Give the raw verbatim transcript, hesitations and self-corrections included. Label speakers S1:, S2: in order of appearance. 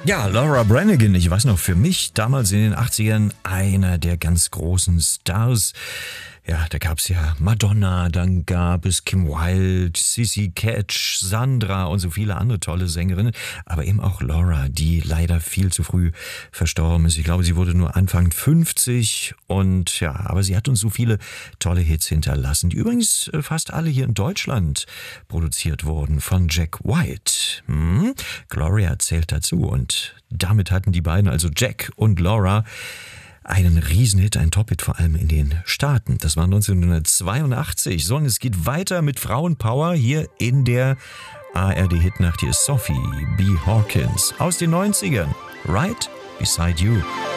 S1: Ja, Laura Branigan, ich weiß noch, für mich damals in den achtzigern einer der ganz großen Stars. Ja, da gab's ja Madonna, dann gab es Kim Wilde, Sissy Catch, Sandra und so viele andere tolle Sängerinnen. Aber eben auch Laura, die leider viel zu früh verstorben ist. Ich glaube, sie wurde nur Anfang fünfzig und ja, aber sie hat uns so viele tolle Hits hinterlassen, die übrigens fast alle hier in Deutschland produziert wurden von Jack White. Hm? Gloria zählt dazu und damit hatten die beiden, also Jack und Laura, einen Riesenhit, ein Top-Hit, vor allem in den Staaten. Das war neunzehnhundertzweiundachtzig. So, und es geht weiter mit Frauenpower hier in der A R D-Hitnacht. Hier ist Sophie B. Hawkins aus den neunzigern. Right Beside You.